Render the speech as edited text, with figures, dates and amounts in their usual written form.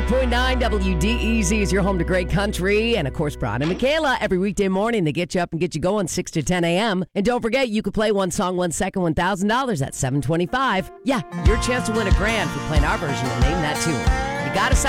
98.9 WDEZ is your home to great country. And of course, Brian and Michaela, every weekday morning, they get you up and get you going 6 to 10 a.m. And don't forget, you could play One Song, 1 Second, $1,000 at $7.25. Yeah, your chance to win $1,000 for playing our version of Name That Tune. You got to